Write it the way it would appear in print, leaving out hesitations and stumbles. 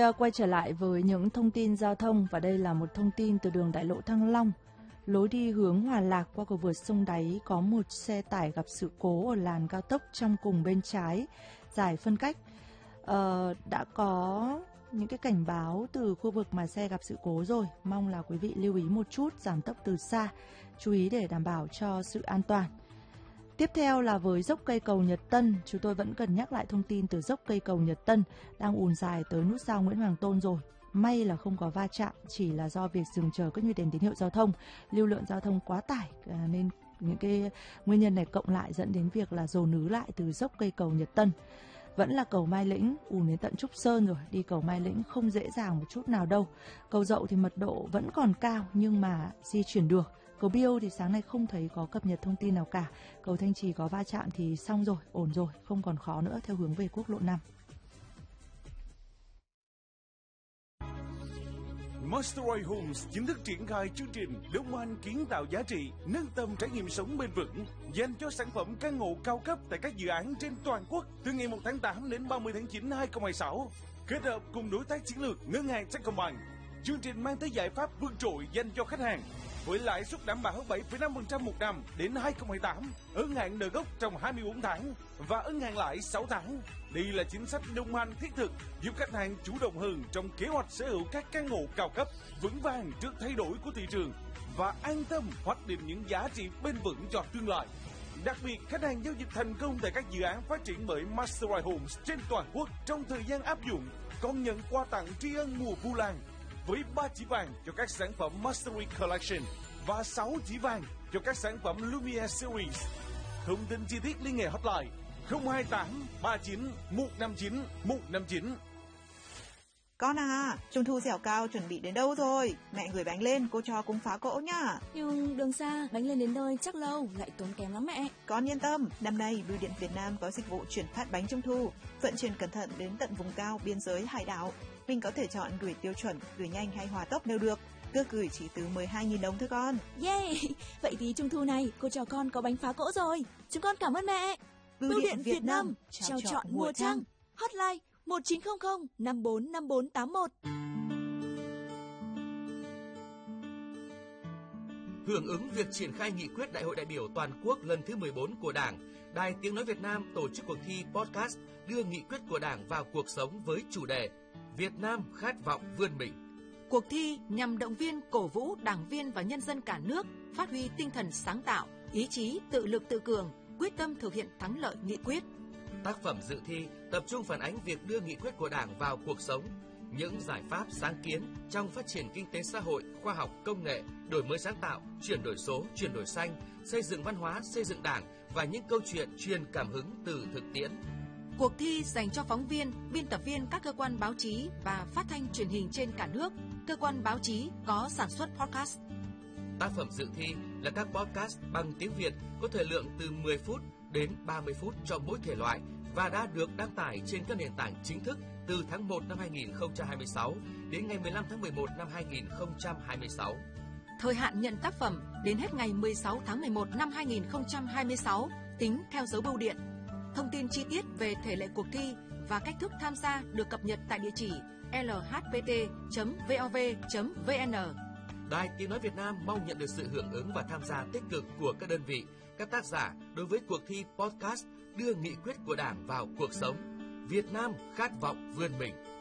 quay trở lại với những thông tin giao thông, và đây là một thông tin từ đường đại lộ Thăng Long. Lối đi hướng Hòa Lạc qua cầu vượt sông Đáy có một xe tải gặp sự cố ở làn cao tốc trong cùng bên trái, giải phân cách. Đã có những cái cảnh báo từ khu vực mà xe gặp sự cố rồi. Mong là quý vị lưu ý một chút, giảm tốc từ xa, chú ý để đảm bảo cho sự an toàn. Tiếp theo là với dốc cây cầu Nhật Tân, chúng tôi vẫn cần nhắc lại thông tin từ dốc cây cầu Nhật Tân đang ùn dài tới nút giao Nguyễn Hoàng Tôn rồi. May là không có va chạm, chỉ là do việc dừng chờ các đèn tín hiệu giao thông, lưu lượng giao thông quá tải nên những cái nguyên nhân này cộng lại dẫn đến việc là dồn ứ lại từ dốc cây cầu Nhật Tân. Vẫn là cầu Mai Lĩnh, ùn đến tận Trúc Sơn rồi, đi cầu Mai Lĩnh không dễ dàng một chút nào đâu. Cầu Dậu thì mật độ vẫn còn cao nhưng mà di chuyển được. Cầu Biêu thì sáng nay không thấy có cập nhật thông tin nào cả. Cầu Thanh Trì có va chạm thì xong rồi, ổn rồi, không còn khó nữa theo hướng về quốc lộ 5. Mastery Homes chính thức triển khai chương trình Đông Anh kiến tạo giá trị, nâng tầm trải nghiệm sống bền vững dành cho sản phẩm căn hộ cao cấp tại các dự án trên toàn quốc từ ngày 1 tháng 8 đến 30 tháng 9 2026. Kết hợp cùng đối tác chiến lược Ngân hàng Techcombank, chương trình mang tới giải pháp vượt trội dành cho khách hàng với lãi suất đảm bảo 7,5% một năm đến 2028, ân hạn nợ gốc trong 24 tháng và ân hạn lãi 6 tháng. Đây là chính sách đồng hành thiết thực giúp khách hàng chủ động hơn trong kế hoạch sở hữu các căn hộ cao cấp, vững vàng trước thay đổi của thị trường và an tâm hoạch định những giá trị bền vững cho tương lai. Đặc biệt, khách hàng giao dịch thành công tại các dự án phát triển bởi Mastery Homes trên toàn quốc trong thời gian áp dụng còn nhận quà tặng tri ân mùa Vu Lan với 3 chỉ vàng cho các sản phẩm Mastery Collection và 6 chỉ vàng cho các sản phẩm Lumiere Series. Thông tin chi tiết liên hệ hotline 028 39 159 159. Con à, Trung thu dẻo cao chuẩn bị đến đâu rồi? Mẹ gửi bánh lên, cô cho cúng phá cỗ nhá. Nhưng đường xa, bánh lên đến nơi chắc lâu, lại tốn kém lắm mẹ. Con yên tâm, năm nay Bưu điện Việt Nam có dịch vụ chuyển phát bánh Trung thu, vận chuyển cẩn thận đến tận vùng cao, biên giới, hải đảo. Mình có thể chọn gửi tiêu chuẩn, gửi nhanh hay hòa tốc đều được. Cước gửi chỉ từ 12.000 đồng thôi con. Yeah, vậy thì Trung thu này cô cho con có bánh phá cỗ rồi. Chúng con cảm ơn mẹ. Bưu điện Việt Nam, trao chọn mùa trăng. Hotline 1900 545481. Hưởng ứng việc triển khai nghị quyết Đại hội đại biểu toàn quốc lần thứ 14 của Đảng, Đài Tiếng nói Việt Nam tổ chức cuộc thi podcast đưa nghị quyết của Đảng vào cuộc sống với chủ đề Việt Nam khát vọng vươn mình. Cuộc thi nhằm động viên cổ vũ đảng viên và nhân dân cả nước phát huy tinh thần sáng tạo, ý chí tự lực tự cường, quyết tâm thực hiện thắng lợi nghị quyết. Tác phẩm dự thi tập trung phản ánh việc đưa nghị quyết của Đảng vào cuộc sống, những giải pháp sáng kiến trong phát triển kinh tế xã hội, khoa học, công nghệ, đổi mới sáng tạo, chuyển đổi số, chuyển đổi xanh, xây dựng văn hóa, xây dựng Đảng và những câu chuyện truyền cảm hứng từ thực tiễn. Cuộc thi dành cho phóng viên, biên tập viên các cơ quan báo chí và phát thanh truyền hình trên cả nước, cơ quan báo chí có sản xuất podcast. Tác phẩm dự thi là các podcast bằng tiếng Việt có thời lượng từ 10 phút đến 30 phút cho mỗi thể loại và đã được đăng tải trên các nền tảng chính thức từ tháng 1 năm 2026 đến ngày 15 tháng 11 năm 2026. Thời hạn nhận tác phẩm đến hết ngày 16 tháng 11 năm 2026 tính theo dấu bưu điện. Thông tin chi tiết về thể lệ cuộc thi và cách thức tham gia được cập nhật tại địa chỉ lhpt.vov.vn. Đài Tiếng nói Việt Nam mong nhận được sự hưởng ứng và tham gia tích cực của các đơn vị, các tác giả đối với cuộc thi podcast đưa nghị quyết của Đảng vào cuộc sống. Việt Nam khát vọng vươn mình.